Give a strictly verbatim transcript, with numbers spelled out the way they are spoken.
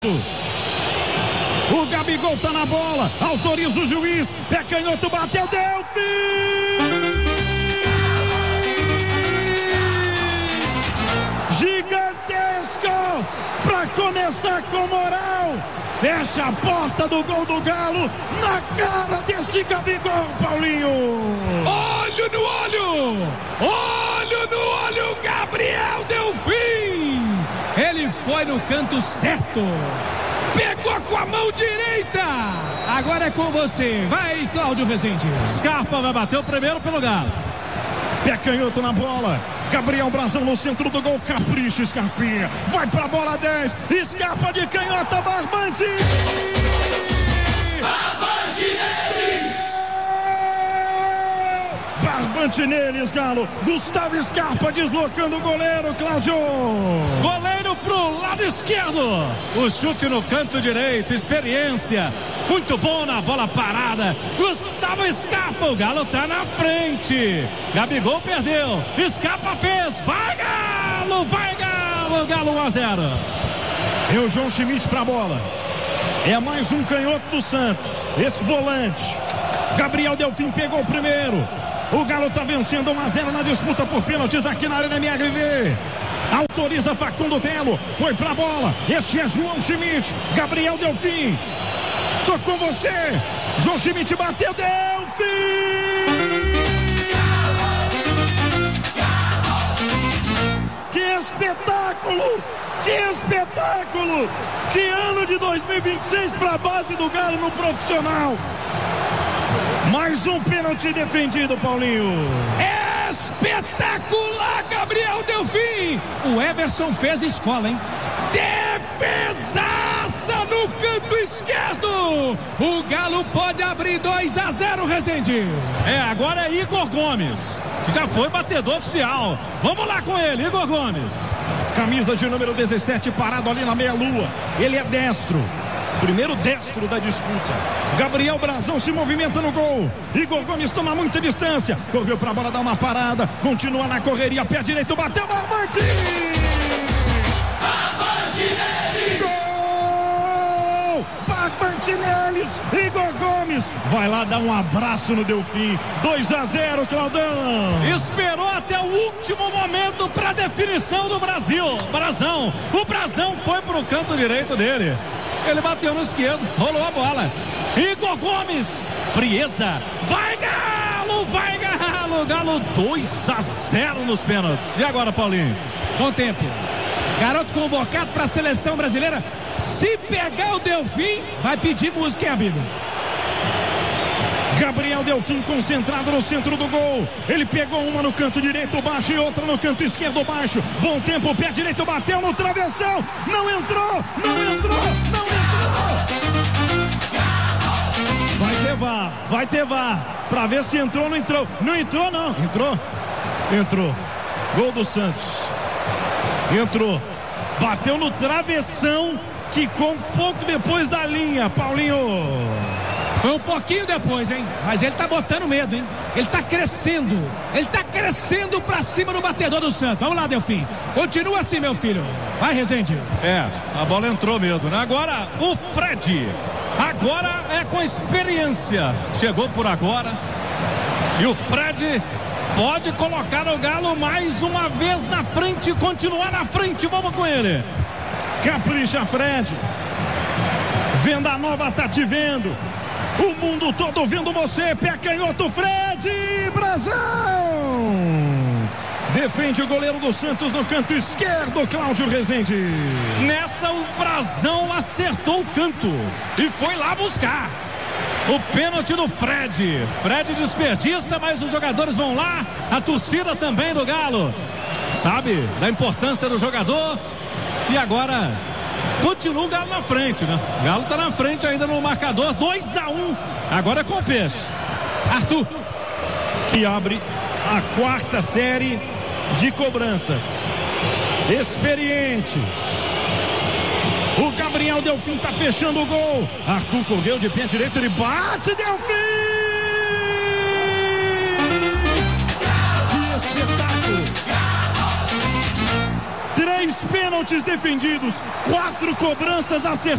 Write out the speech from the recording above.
O Gabigol tá na bola, autoriza o juiz, pé canhoto, bateu, Delfim! Gigantesco! Pra começar com moral, fecha a porta do gol do Galo na cara desse Gabigol, Paulinho! Olho no olho! Olho no olho, Gabriel Delfim! Ele foi no canto certo! Pegou com a mão direita. Agora é com você. Vai, Cláudio Rezende. Scarpa vai bater o primeiro pelo Galo. Pé canhoto na bola. Gabriel Brazão no centro do gol. Capricha, Scarpinha. Vai pra bola dez. Escapa de canhota. Barbante. Barbante neles. Barbante neles, Galo. Gustavo Scarpa deslocando o goleiro, Cláudio. Goleiro pro lado esquerdo. O chute no canto direito. Experiência. Muito bom na bola parada. Gustavo Scarpa. O Galo tá na frente. Gabigol perdeu. Scarpa fez. Vai, Galo. Vai, Galo. Galo um a zero. É o João Schmidt pra bola. É mais um canhoto do Santos. Esse volante. Gabriel Delfim pegou o primeiro. O Galo tá vencendo um a zero na disputa por pênaltis aqui na Arena M R V. Autoriza Facundo Telo. Foi pra bola. Este é João Schmidt. Gabriel Delfim. Tô com você. João Schmidt bateu. Delfim. Que espetáculo. Que espetáculo. Que ano de dois mil e vinte e seis pra base do Galo no profissional. Mais um pênalti defendido, Paulinho. Espetacular, Gabriel Delfim. O Everson fez escola, hein? Defesaça no canto esquerdo. O Galo pode abrir dois a zero, Rezende. É, agora é Igor Gomes, que já foi batedor oficial. Vamos lá com ele, Igor Gomes. Camisa de número dezessete, parado ali na meia-lua. Ele é destro. Primeiro destro da disputa. Gabriel Brazão se movimenta no gol. Igor Gomes toma muita distância. Correu pra bola, dá uma parada. Continua na correria. Pé direito, bateu. Barbante! Barbante neles! Gol! Barbante neles! Igor Gomes vai lá dar um abraço no Delfim. dois a zero, Claudão. Esperou até o último momento para definição do Brasil. Brazão. O Brazão foi pro canto direito dele. Ele bateu no esquerdo, rolou a bola. Igor Gomes, frieza. Vai, Galo, vai, Galo. Galo dois a zero nos pênaltis. E agora, Paulinho? Bom tempo. Garoto convocado para a seleção brasileira. Se pegar o Delfim, vai pedir música, hein, amigo? Gabriel Delfim concentrado no centro do gol. Ele pegou uma no canto direito baixo e outra no canto esquerdo baixo. Bom tempo, pé direito bateu no travessão. Não entrou, não entrou, não entrou. Vai ter V A R, vai ter V A R. Pra ver se entrou ou não entrou. Não entrou não, entrou? Entrou. Gol do Santos. Entrou. Bateu no travessão, quicou um pouco depois da linha, Paulinho. Foi um pouquinho depois, hein? Mas ele tá botando medo, hein? Ele tá crescendo. Ele tá crescendo pra cima do batedor do Santos. Vamos lá, Delfim. Continua assim, meu filho. Vai, Rezende. É, a bola entrou mesmo, né? Agora o Fred. Agora é com experiência. Chegou por agora. E o Fred pode colocar o Galo mais uma vez na frente. Continuar na frente. Vamos com ele. Capricha, Fred. Venda Nova tá te vendo. O mundo todo vendo você, pé canhoto, Fred Brazão. Defende o goleiro do Santos no canto esquerdo, Cláudio Rezende. Nessa o Brazão acertou o canto e foi lá buscar o pênalti do Fred. Fred desperdiça, mas os jogadores vão lá. A torcida também do Galo sabe da importância do jogador. E agora continua o Galo na frente, né? O Galo tá na frente ainda no marcador, dois a um. Agora é com o Peixe. Arthur, que abre a quarta série de cobranças. Experiente. O Gabriel Delfim tá fechando o gol. Arthur correu de pé direito, ele bate, Delfim! Que espetáculo! Três pênaltis defendidos, quatro cobranças acertadas.